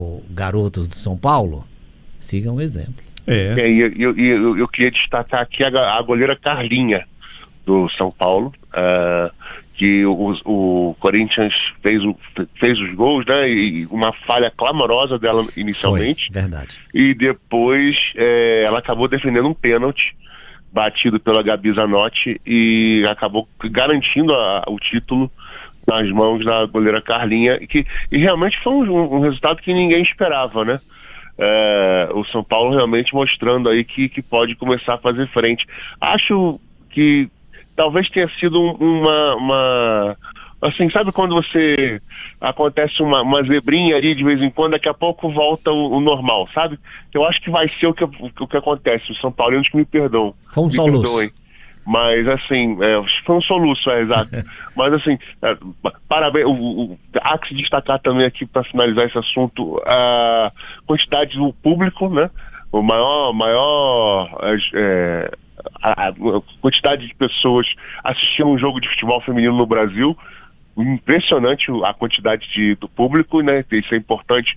garotos do São Paulo, sigam o exemplo. Eu queria destacar aqui a goleira Carlinha do São Paulo, que o Corinthians fez os gols, né? E uma falha clamorosa dela inicialmente. Foi, verdade. E depois ela acabou defendendo um pênalti batido pela Gabi Zanotti e acabou garantindo o título nas mãos da goleira Carlinha, e realmente foi um resultado que ninguém esperava, né? O São Paulo realmente mostrando aí que pode começar a fazer frente. Acho que talvez tenha sido assim, sabe quando acontece uma zebrinha ali de vez em quando, daqui a pouco volta o normal, sabe? Eu acho que vai ser o que acontece. Os São Paulinos que me perdoam. Foi um soluço. Mas assim, foi um soluço, exato. Mas assim, parabéns. Há que se destacar também aqui, para finalizar esse assunto, a quantidade do público, né? A quantidade de pessoas assistindo um jogo de futebol feminino no Brasil. Impressionante a quantidade do público, né? Isso é importante.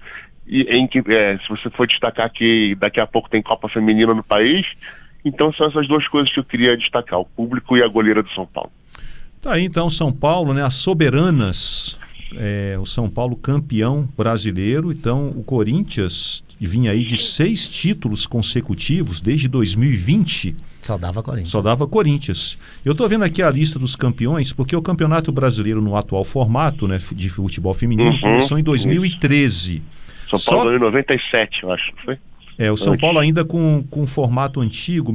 Se você for destacar que daqui a pouco tem Copa Feminina no país. Então são essas duas coisas que eu queria destacar, o público e a goleira do São Paulo. Tá aí então São Paulo, né? As soberanas, o São Paulo campeão brasileiro. Então o Corinthians vinha aí de 6 títulos consecutivos desde 2020. Só dava Corinthians. Só dava Corinthians. Eu estou vendo aqui a lista dos campeões, porque o Campeonato Brasileiro no atual formato, né, de futebol feminino começou em 2013. São Paulo ganhou em 97, eu acho, foi? O São Paulo ainda com formato antigo,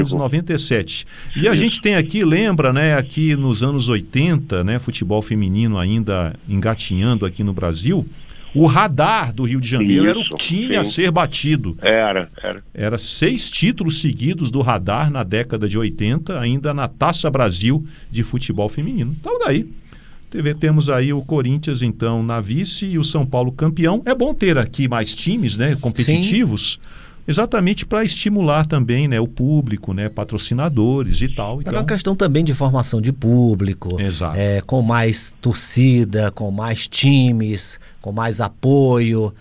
1997. E a gente tem aqui, lembra, né, aqui nos anos 80, né, futebol feminino ainda engatinhando aqui no Brasil, o Radar do Rio de Janeiro era o time a ser batido. Era 6 títulos seguidos do Radar na década de 80, ainda na Taça Brasil de futebol feminino. Então daí, temos aí o Corinthians então na vice e o São Paulo campeão. É bom ter aqui mais times, né, competitivos, exatamente para estimular também, né, o público, né, patrocinadores e tal. É uma questão também de formação de público. Exato. Com mais torcida, com mais times, com mais apoio.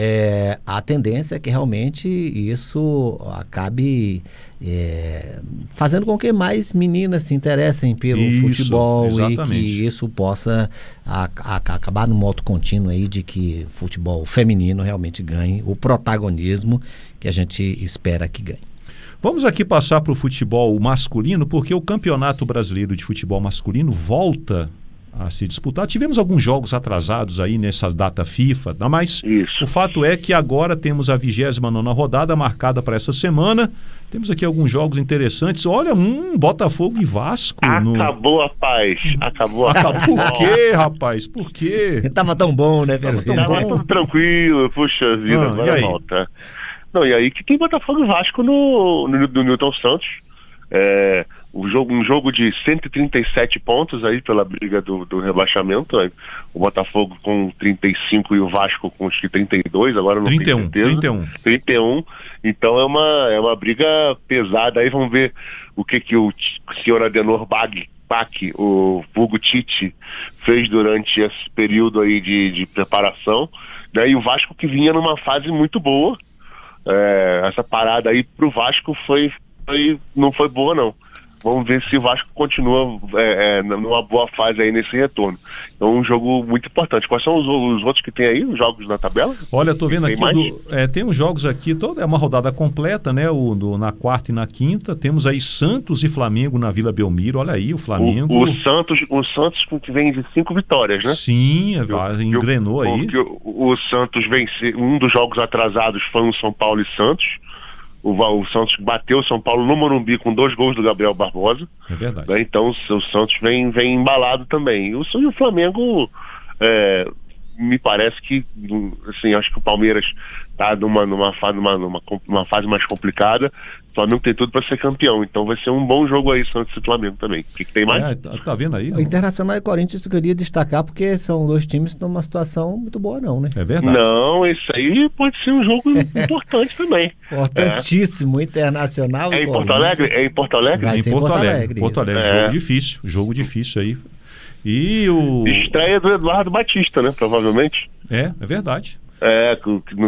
A tendência é que realmente isso acabe fazendo com que mais meninas se interessem pelo futebol, exatamente. E que isso possa acabar no modo contínuo aí de que o futebol feminino realmente ganhe o protagonismo que a gente espera que ganhe. Vamos aqui passar para o futebol masculino, porque o Campeonato Brasileiro de Futebol Masculino volta a se disputar. Tivemos alguns jogos atrasados aí nessa data FIFA, mas o fato é que agora temos a 29ª rodada marcada para essa semana. Temos aqui alguns jogos interessantes. Olha, Botafogo e Vasco. Acabou a paz. Acabou a paz. Por quê, rapaz? Por quê? Tava tão bom, né, Tava tudo tranquilo. Puxa vida, agora volta. Não, e aí que tem Botafogo e Vasco no Newton Santos. Um jogo de 137 pontos aí pela briga do rebaixamento. O Botafogo com 35 e o Vasco com acho que 32, agora não 31, tenho certeza. 31. Então é uma briga pesada. Aí vamos ver o que o senhor Adenor Bach, o vulgo Tite, fez durante esse período aí de preparação, né? E o Vasco que vinha numa fase muito boa. Essa parada aí pro Vasco não foi boa, não. Vamos ver se o Vasco continua numa boa fase aí nesse retorno. Então, um jogo muito importante. Quais são os outros que tem aí, os jogos na tabela? Olha, estou vendo aqui, tem uns jogos aqui, é uma rodada completa, né? Na quarta e na quinta. Temos aí Santos e Flamengo na Vila Belmiro. Olha aí, o Flamengo. O Santos que vem de 5 vitórias, né? Sim, engrenou aí. O Santos vence, um dos jogos atrasados foi um São Paulo e Santos. O Santos bateu o São Paulo no Morumbi com 2 gols do Gabriel Barbosa. É verdade. Né? Então o Santos vem embalado também. E o Flamengo, me parece que, assim, acho que o Palmeiras está numa fase mais complicada. O Flamengo tem tudo para ser campeão. Então vai ser um bom jogo aí, Santos e Flamengo também. O que tem mais? Tá vendo aí? O Internacional e Corinthians eu queria destacar porque são 2 times que estão numa situação muito boa, não, né? É verdade. Não, isso aí pode ser um jogo importante também. Importantíssimo, Internacional e em Porto Alegre? É em Porto Alegre? Vai ser em Porto Alegre. Porto Alegre, jogo difícil aí. E estreia do Eduardo Batista, né? Provavelmente. É verdade. É, no